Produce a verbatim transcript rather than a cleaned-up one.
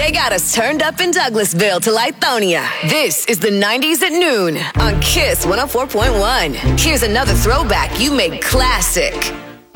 They got us turned up in Douglasville to Lithonia. This is the nineties at noon on Kiss one oh four point one. Here's another throwback you made classic.